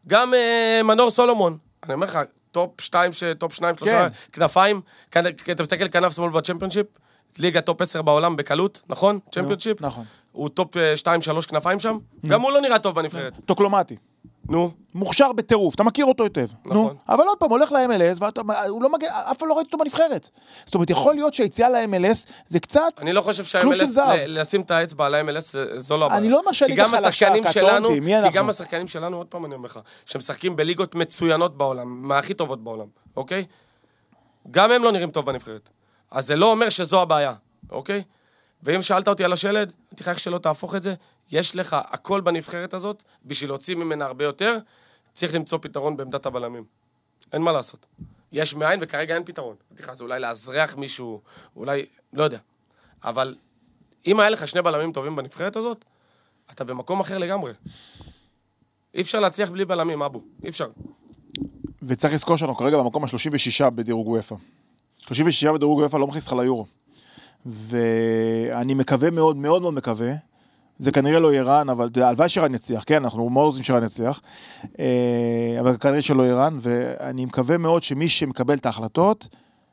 גם מנור סולומון, אני אומר לך, טופ 2, 3 כנפיים, אתה מסתכל כנף שמאל בצ'מפיונשיפ, ליגה טופ 10 בעולם בקלות, נכון? צ'מפיונשיפ? נכון. הוא טופ 2-3 כנפיים שם, גם הוא לא נראה טוב בנבחרת. טוקלומטי. נו. מוכשר בטירוף, אתה מכיר אותו היטב. נכון. אבל עוד פעם, הולך ל-MLS, והוא לא מגיע, אף פעם לא ראיתי אותו בנבחרת. זאת אומרת, יכול להיות שהיציאה ל-MLS זה קצת... אני לא חושב שה-MLS, לשים את האצבע על ה-MLS, זו לא הבעיה. אני לא משנה לך חלשה, קטונתי, מי אנחנו? כי גם השחקנים שלנו, עוד פעם אני אומר לך, שמשחקים בליגות מצוינות בעולם, מהכי טובות בעולם, אוקיי? גם הם לא נראים טוב בנבחרת. אז זה לא אומר שזו הבעיה, אוקיי? ואם שאלת אותי על השלד, הייתי חייך שלא תהפוך את זה, יש לך הכל בנבחרת הזאת, בשביל להוציא ממנה הרבה יותר, צריך למצוא פתרון בעמדת הבלמים. אין מה לעשות. יש מאין וכרגע אין פתרון. הייתי חייך, זה אולי להזרח מישהו, אולי, לא יודע. אבל אם היה לך 2 בלמים טובים בנבחרת הזאת, אתה במקום אחר לגמרי. אי אפשר להצליח בלי בלמים, אבו. אי אפשר. וצריך לזכור שאנחנו כרגע במקום ה-36 בדירוג UEFA. 36 בדירוג UEFA לא מכניס לך ליורו. ואני מקווה מאוד, מאוד מאוד מקווה, זה כנראה לא איראן, אבל הלוואי שאיראן יצליח, כן, אנחנו מאוד רוצים שאיראן יצליח, אבל כנראה שלא איראן, ואני מקווה מאוד שמי שמקבל את ההחלטות,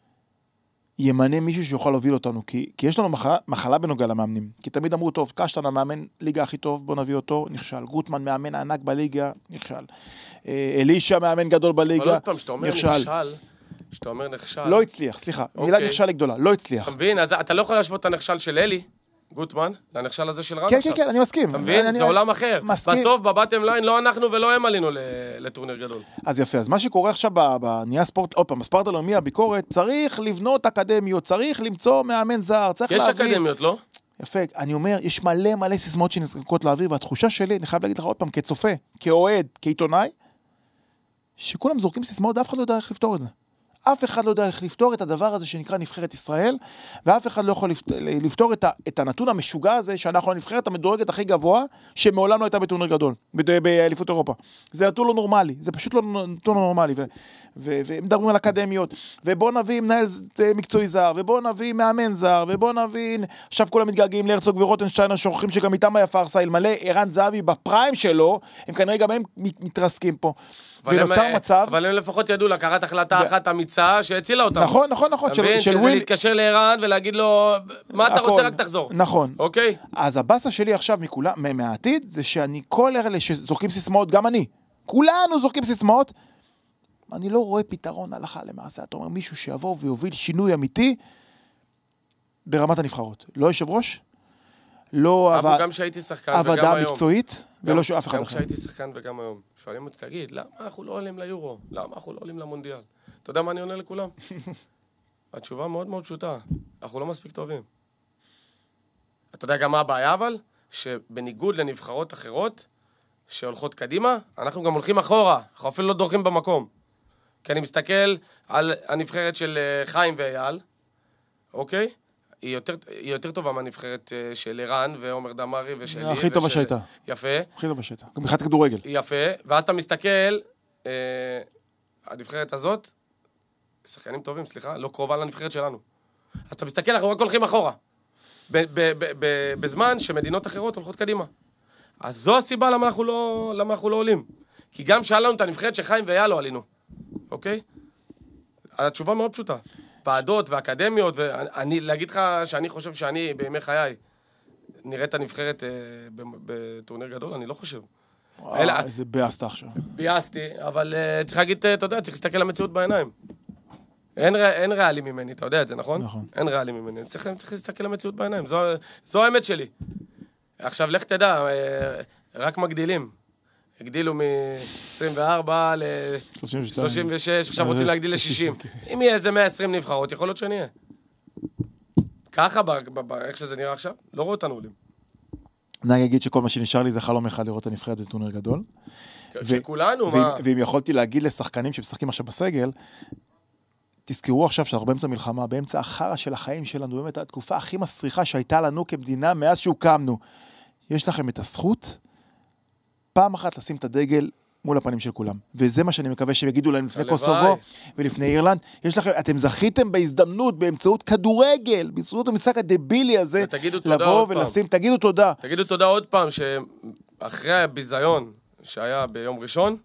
ימנה מישהו שיוכל להוביל אותנו, כי יש לנו מחלה בנוגע למאמנים, כי תמיד אמרו, טוב, קשטן המאמן ליגה הכי טוב, בוא נביא אותו, נכשל, גוטמן מאמן ענק בליגה, נכשל, אלישה מאמן גדול בליגה, אבל עוד פעם, שאתה אומר נכשל, לא הצליח, סליחה, מילה נכשל גדולה, לא הצליח. אתה מבין, אז אתה לא יכול להשוות את הנכשל של אלי, גוטמן, לנכשל הזה של רן עכשיו. כן, אני מסכים. אתה מבין? זה עולם אחר. בסוף, בבטם ליין, לא אנחנו ולא הם עלינו לטורניר גדול. אז יפה, אז מה שקורה עכשיו בנהיה ספורט, עוד פעם, בספורט הלאומי, הביקורת, צריך לבנות אקדמיות, צריך למצוא מאמן זר, צריך להביא... יש אקדמיות, לא? יפה, אני אומר, יש מלא סיסמאות שנזרקות לאוויר, והתחושה שלי, אני חייב להגיד לך עוד פעם, כצופה, כאוהד, כעיתונאי, שכולם זורקים סיסמאות, ואף אחד לא יודע איך לפתור את זה. אף אחד לא יודע איך לפתור את הדבר הזה שנקרא נבחרת ישראל, ואף אחד לא יכול לפתור את הנתון המשוגע הזה, שאנחנו הנבחרת המדורגת הכי גבוה, שמעולם לא הייתה בטורניר גדול, באליפות אירופה. זה נתון לא נורמלי, זה פשוט לא נתון לא נורמלי, ומדברים על אקדמיות, ובוא נביא מנהל מקצועי זר, ובוא נביא מאמן זר, ובוא נביא, עכשיו כולם מתגעגעים להרצוג ורוטנשטיין, השוכחים שגם איתם היה פרסה, אלמלא ערן זהבי בפריים שלו, הם כנראה גם הם מתרסקים פה. אבל הם לפחות ידעו לקחת החלטה אחת אמיצה שהצילה אותם. נכון. אתה מבין? שזה להתקשר לערן ולהגיד לו, מה אתה רוצה רק תחזור. נכון. אוקיי? אז הבאסה שלי עכשיו מהעתיד, זה שאני כל אלה שזורקים סיסמאות, גם אני, כולנו זורקים סיסמאות, אני לא רואה פתרון הלכה למעשה. אתה אומר, מישהו שיבוא ויוביל שינוי אמיתי ברמת הנבחרות. לא יושב ראש, לא גם שהייתי שחקן וגם היום. עבודה מקצועית, ולא שאף אחד אחר. גם כשהייתי שחקן וגם היום. שואלים אותי, תגיד, למה אנחנו לא עולים ליורו? למה אנחנו לא עולים למונדיאל? אתה יודע מה אני עונה לכולם? התשובה מאוד מאוד פשוטה. אנחנו לא מספיק טובים. אתה יודע גם מה הבעיה אבל? שבניגוד לנבחרות אחרות שהולכות קדימה, אנחנו גם הולכים אחורה. אנחנו אפילו לא דורכים במקום. כי אני מסתכל על הנבחרת של חיים ואייל, אוקיי? היא יותר טובה מהנבחרת של איראן ועומר דמרי ושלי. הכי טובה שהייתה. יפה. הכי טובה שהייתה. גם מבחינת כדורגל. יפה. ואז אתה מסתכל, הנבחרת הזאת, שחקנים טובים, סליחה, לא קרובה לנבחרת שלנו. אז אתה מסתכל, אנחנו רק הולכים אחורה. בזמן שמדינות אחרות הולכות קדימה. אז זו הסיבה למה אנחנו לא עולים. כי גם שאל לנו את הנבחרת שחיים ואייל לא עלינו. אוקיי? התשובה מאוד פשוטה. ועדות ואקדמיות, ואני, להגיד לך שאני חושב שאני בימי חיי נראה את הנבחרת בטורניר גדול, אני לא חושב. איזה ביאסת עכשיו. ביאסתי, אבל צריך להגיד, אתה יודע, צריך להסתכל למציאות בעיניים. אין ריאלי ממני, אתה יודע את זה, נכון? נכון. אין ריאלי ממני, צריך להסתכל למציאות בעיניים, זו האמת שלי. עכשיו, לך תדע, רק מגדילים. הגדילו מ-24 ל-36, עכשיו רוצים להגדיל ל-60. אם יהיה איזה 120 נבחרות, יכול להיות שנהיה. ככה, איך שזה נראה עכשיו, לא רואה אותנו עולים. אני אגיד שכל מה שנשאר לי זה חלום אחד לראות את הנבחרת בטורניר גדול. שכולנו, מה? ואם יכולתי להגיד לשחקנים שמשחקים עכשיו בסגל, תזכרו עכשיו שאנחנו באמצע מלחמה, באמצע החרא של החיים שלנו, באמת התקופה הכי מסריחה שהייתה לנו כמדינה מאז שהוקמנו. יש לכם את הזכות פעם אחת לשים את הדגל מול הפנים של כולם. וזה מה שאני מקווה שהם יגידו להם לפני קוסובו ולפני אירלנד. יש לכם, אתם זכיתם בהזדמנות באמצעות כדורגל, באמצעות המשחק הדבילי הזה, לבוא ולשים, תגידו תודה. תגידו תודה עוד פעם, שאחרי הביזיון שהיה ביום ראשון,